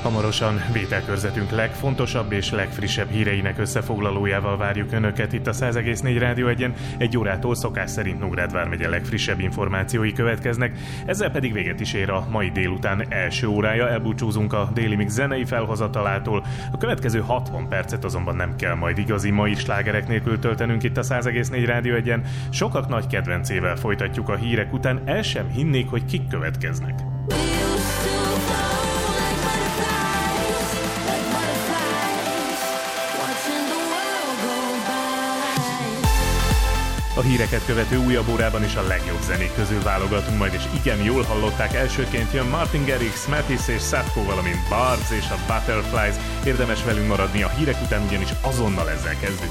Hamarosan vételkörzetünk legfontosabb és legfrissebb híreinek összefoglalójával várjuk Önöket itt a 100,4 Rádió 1-en. Egy órától szokás szerint Nógrád vármegye legfrissebb információi következnek, ezzel pedig véget is ér a mai délután első órája. Elbúcsúzunk a Déli Mix zenei felhozatalától. A következő 60 percet azonban nem kell majd igazi mai slágerek nélkül töltenünk itt a 100,4 Rádió 1-en. Sokak nagy kedvencével folytatjuk a hírek után, el sem hinnék, hogy kik következnek. A híreket követő újabb órában is a legjobb zenék közül válogatunk majd, és igen, jól hallották, elsőként jön Martin Garrix, Mattis és Sadko, valamint Barbs és a Butterflies. Érdemes velünk maradni a hírek után, ugyanis azonnal ezzel kezdünk.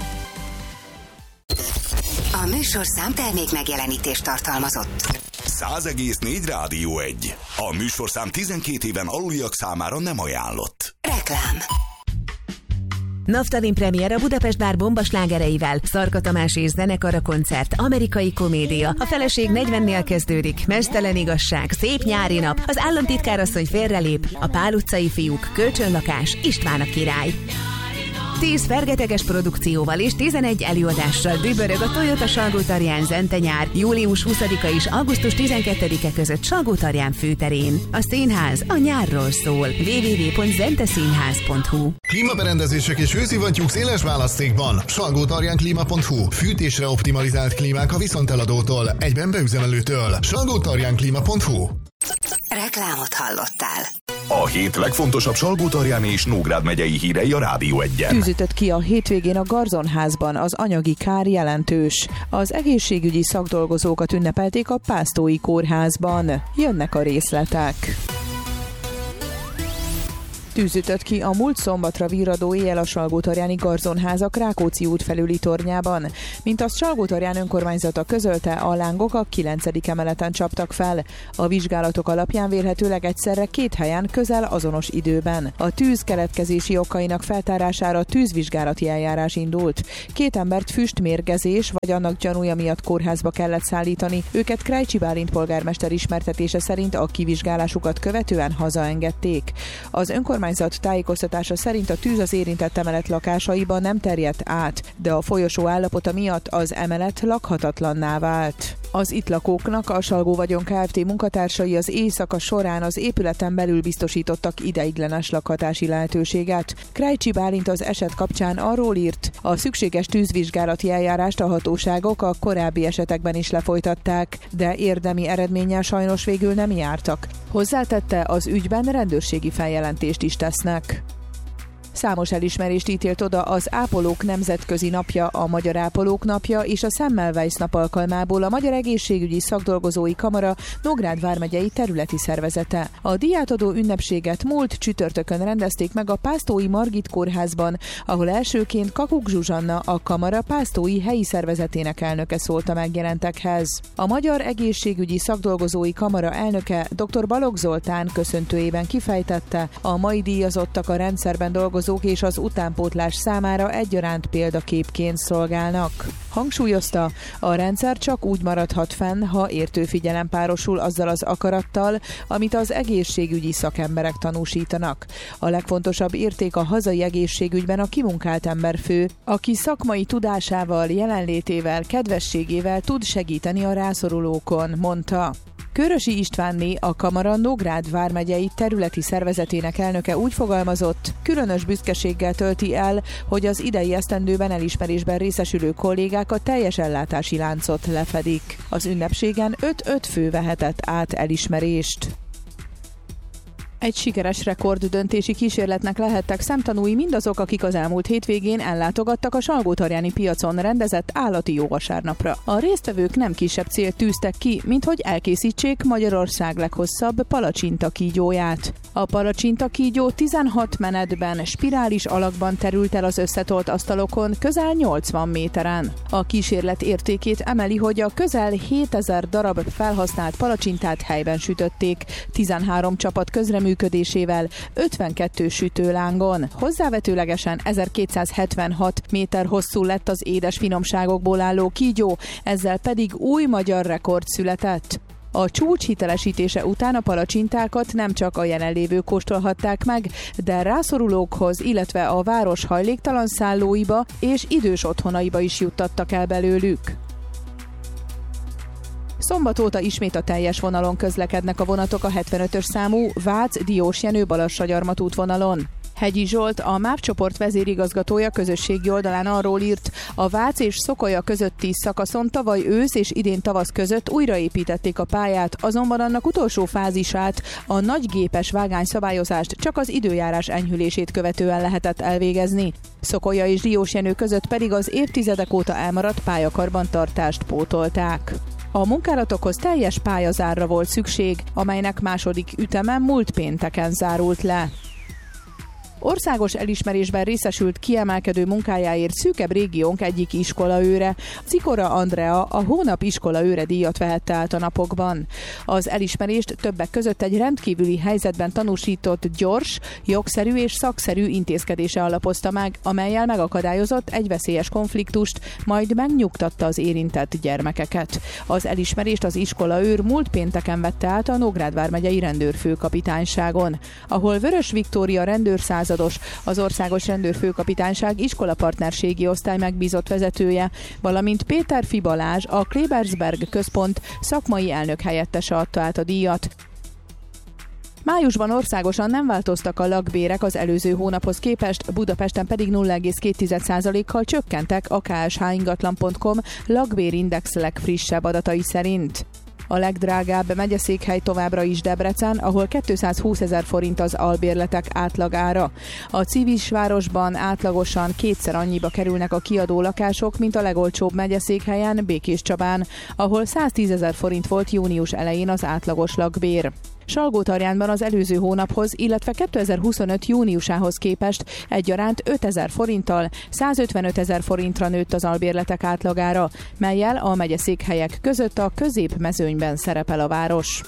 A műsorszám termék megjelenítést tartalmazott. 100,4 Rádió 1. A műsorszám 12 éven aluliak számára nem ajánlott. Reklám. Naftalin premier a Budapest Bár bombaslágereivel. Szarka Tamás és zenekara koncert, amerikai komédia. A feleség 40-nél kezdődik. Meztelen igazság, szép nyári nap. Az államtitkárasszony félrelép. A Pál utcai fiúk, kölcsönlakás, István a király. 10 fergeteges produkcióval és 11 előadással dübörög a Toyota Salgótarján Zente-nyár július 20-a és augusztus 12-e között Salgótarján főterén. A színház a nyárról szól. www.zenteszínház.hu. Klímaberendezések és hőszivattyúk széles választékban. Salgótarjánklima.hu. Fűtésre optimalizált klímák a viszonteladótól, egyben beüzemelőtől. Salgótarjánklima.hu. Reklámot hallottál. A hét legfontosabb Salgótarján és Nógrád megyei hírei a Rádió 1-en. Tűzütött ki a hétvégén a Garzonházban, az anyagi kár jelentős. Az egészségügyi szakdolgozókat ünnepelték a Pásztói Kórházban. Jönnek a részletek. Tűzütött ki a múlt szombatra virradó éjjel a Salgótarjáni Garzonházak Rákóczi út felüli tornyában. Mint azt Salgótarján önkormányzata közölte, a lángok a 9. emeleten csaptak fel. A vizsgálatok alapján vélhetőleg egyszerre 2 helyen közel azonos időben. A tűz keletkezési okainak feltárására tűzvizsgálati eljárás indult. 2 embert füstmérgezés vagy annak gyanúja miatt kórházba kellett szállítani. Őket Krajcsi Bálint polgármester ismertetése szerint a kivizsgálásukat követően hazaengedték. Az önkormányzat tájékoztatása szerint a tűz az érintett emelet lakásaiba nem terjedt át, de a folyosó állapota miatt az emelet lakhatatlanná vált. Az itt lakóknak a Salgó Vagyon Kft. Munkatársai az éjszaka során az épületen belül biztosítottak ideiglenes lakhatási lehetőséget. Krajcsi Bálint az eset kapcsán arról írt, a szükséges tűzvizsgálati eljárást a hatóságok a korábbi esetekben is lefolytatták, de érdemi eredménnyel sajnos végül nem jártak. Hozzátette, az ügyben rendőrségi feljelentést is tesznek. Számos elismerést ítélt oda az Ápolók Nemzetközi Napja, a Magyar Ápolók Napja és a Semmelweis nap alkalmából a Magyar Egészségügyi Szakdolgozói Kamara Nógrád vármegyei területi szervezete. A díjátadó ünnepséget múlt csütörtökön rendezték meg a Pásztói Margit kórházban, ahol elsőként Kakuk Zsuzsanna, a kamara pásztói helyi szervezetének elnöke szólt a megjelentekhez. A Magyar Egészségügyi Szakdolgozói Kamara elnöke dr. Balogh Zoltán köszöntőjében kifejtette, a mai díjazottak a rendszerben dolgozók és az utánpótlás számára egyaránt példaképként szolgálnak. Hangsúlyozta, a rendszer csak úgy maradhat fenn, ha értő figyelem párosul azzal az akarattal, amit az egészségügyi szakemberek tanúsítanak. A legfontosabb érték a hazai egészségügyben a kimunkált emberfő, aki szakmai tudásával, jelenlétével, kedvességével tud segíteni a rászorulókon, mondta. Körösi Istvánné, a kamara Nógrád vármegyei területi szervezetének elnöke úgy fogalmazott, különös büszkeséggel tölti el, hogy az idei esztendőben elismerésben részesülő kollégák a teljes ellátási láncot lefedik. Az ünnepségen 5 fő vehetett át elismerést. Egy sikeres rekorddöntési kísérletnek lehettek szemtanúi mindazok, akik az elmúlt hétvégén ellátogattak a Salgótarjáni piacon rendezett állati jóvasárnapra. A résztvevők nem kisebb célt tűztek ki, mint hogy elkészítsék Magyarország leghosszabb palacsintakígyóját. A palacsintakígyó 16 menetben, spirális alakban terült el az összetolt asztalokon közel 80 méteren. A kísérlet értékét emeli, hogy a közel 7000 darab felhasznált palacsintát helyben sütötték, 13 csapat közreműködésével 52 sütőlángon. Hozzávetőlegesen 1276 méter hosszú lett az édes finomságokból álló kígyó, ezzel pedig új magyar rekord született. A csúcs hitelesítése után a palacsintákat nem csak a jelenlévők kóstolhatták meg, de rászorulókhoz, illetve a város hajléktalan szállóiba és idős otthonaiba is juttattak el belőlük. Szombat óta ismét a teljes vonalon közlekednek a vonatok a 75-ös számú Vác-Diósjenő-Balassagyarmat útvonalon. Hegyi Zsolt, a MÁV csoport vezérigazgatója közösségi oldalán arról írt, a Vác és Szokolya közötti szakaszon tavaly ősz és idén tavasz között újraépítették a pályát, azonban annak utolsó fázisát, a nagygépes vágányszabályozást csak az időjárás enyhülését követően lehetett elvégezni. Szokolya és Diósjenő között pedig az évtizedek óta elmaradt pályakarbantartást pótolták. A munkálatokhoz teljes pályazárra volt szükség, amelynek második üteme múlt pénteken zárult le. Országos elismerésben részesült kiemelkedő munkájáért szűkebb régiónk egyik iskolaőre. Cikora Andrea a hónap iskolaőre díjat vehette át a napokban. Az elismerést többek között egy rendkívüli helyzetben tanúsított gyors, jogszerű és szakszerű intézkedése alapozta meg, amellyel megakadályozott egy veszélyes konfliktust, majd megnyugtatta az érintett gyermekeket. Az elismerést az iskolaőr múlt pénteken vette át a Nógrád vármegyei rendőrfőkapitányságon, ahol Vörös Viktória rendőrszázados, az Országos Rendőrfőkapitányság iskolapartnerségi osztály megbízott vezetője, valamint Péter Fibalázs, a Klebersberg központ szakmai elnök helyettese adta át a díjat. Májusban országosan nem változtak a lakbérek az előző hónaphoz képest, Budapesten pedig 0,2%-kal csökkentek a ksh-ingatlan.com lakbérindex legfrissebb adatai szerint. A legdrágább megyeszékhely továbbra is Debrecen, ahol 220 000 forint az albérletek átlagára. A Civisvárosban átlagosan kétszer annyiba kerülnek a kiadó lakások, mint a legolcsóbb megyeszékhelyen, Békéscsabán, ahol 110 000 forint volt június elején az átlagos lakbér. Salgótarjánban az előző hónaphoz, illetve 2025 júniusához képest egyaránt 5 000 forinttal 155 000 forintra nőtt az albérletek átlagára, mellyel a megyeszékhelyek között a középmezőnyben szerepel a város.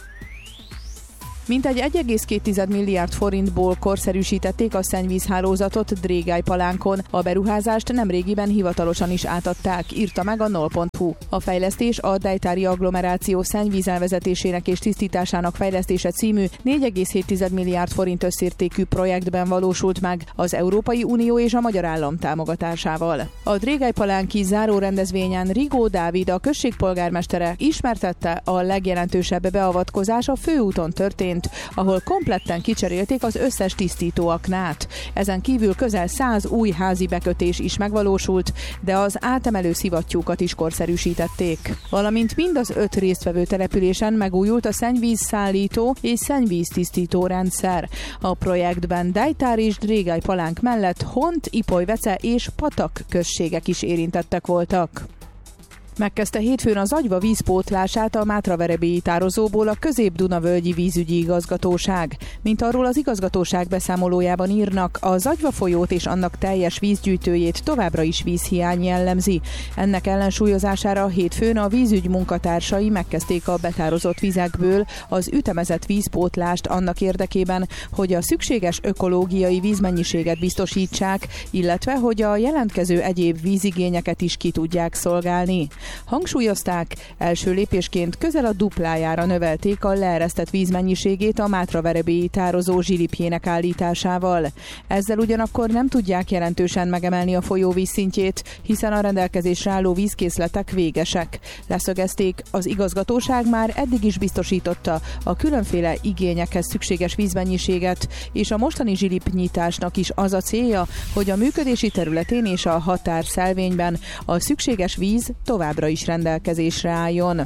Mintegy 1,2 milliárd forintból korszerűsítették a szennyvízhálózatot Drégálypalánkon. A beruházást nemrégiben hivatalosan is átadták, írta meg a nol.hu. A fejlesztés a Dejtári agglomeráció szennyvízelvezetésének és tisztításának fejlesztése című 4,7 milliárd forint összértékű projektben valósult meg az Európai Unió és a magyar állam támogatásával. A Drégálypalánki záró rendezvényen Rigó Dávid, a község polgármestere ismertette, a legjelentősebb beavatkozás a főúton történt, ahol kompletten kicserélték az összes tisztítóaknát. Ezen kívül közel 100 új házi bekötés is megvalósult, de az átemelő szivattyúkat is korszerűsítették. Valamint mind az 5 résztvevő településen megújult a szennyvízszállító és szennyvíztisztító rendszer. A projektben Dejtár és Drégálypalánk mellett Hont, Ipolyvece és Patak községek is érintettek voltak. Megkezdte hétfőn az Agyva vízpótlását a Mátraverebélyi tározóból a Közép-Duna-völgyi vízügyi igazgatóság. Mint arról az igazgatóság beszámolójában írnak, az Agyva folyót és annak teljes vízgyűjtőjét továbbra is vízhiány jellemzi. Ennek ellensúlyozására hétfőn a vízügy munkatársai megkezdték a betározott vizekből az ütemezett vízpótlást annak érdekében, hogy a szükséges ökológiai vízmennyiséget biztosítsák, illetve hogy a jelentkező egyéb vízigényeket is ki tudják szolgálni. Hangsúlyozták, első lépésként közel a duplájára növelték a leeresztett vízmennyiségét a Mátraverebélyi tározó zsilipjének állításával. Ezzel ugyanakkor nem tudják jelentősen megemelni a folyóvíz szintjét, hiszen a rendelkezésre álló vízkészletek végesek. Leszögezték, az igazgatóság már eddig is biztosította a különféle igényekhez szükséges vízmennyiséget, és a mostani zsilipnyitásnak is az a célja, hogy a működési területén és a határszelvényben a szükséges víz továbbra is rendelkezésre álljon.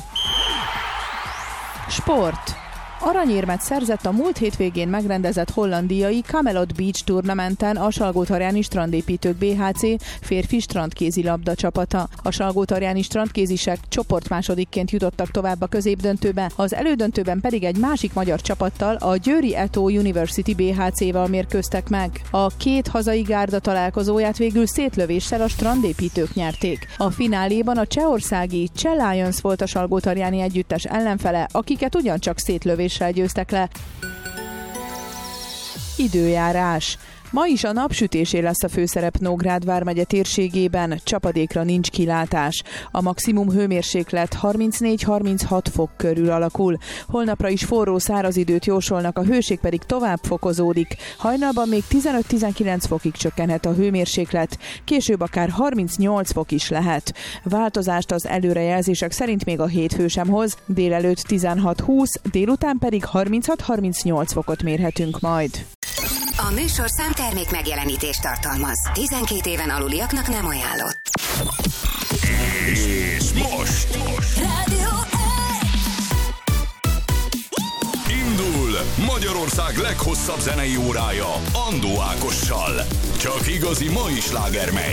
Sport. Aranyérmet szerzett a múlt hétvégén megrendezett hollandiai Camelot Beach turnamenten a Salgótarjáni Strandépítők BHC férfi strandkézilabda csapata. A salgótarjáni strandkézisek csoportmásodikként jutottak tovább a középdöntőbe, az elődöntőben pedig egy másik magyar csapattal, a Győri Eto University BHC-val mérkőztek meg. A két hazai gárda találkozóját végül szétlövéssel a strandépítők nyerték. A fináléban a csehországi Cseh Lions volt a salgótarjáni együttes ellenfele, akiket ugyancsak szétlövéssel győztek le. Időjárás. Ma is a napsütésé lesz a főszerep Nógrád vármegye térségében, csapadékra nincs kilátás. A maximum hőmérséklet 34-36 fok körül alakul. Holnapra is forró száraz időt jósolnak, a hőség pedig tovább fokozódik. Hajnalban még 15-19 fokig csökkenhet a hőmérséklet, később akár 38 fok is lehet. Változást az előrejelzések szerint még a hétfő sem hoz, délelőtt 16-20, délután pedig 36-38 fokot mérhetünk majd. A műsorszám termék megjelenítést tartalmaz. 12 éven aluliaknak nem ajánlott. És most Rádió indul Magyarország leghosszabb zenei órája Andó Ákossal. Csak igazi mai sláger megy.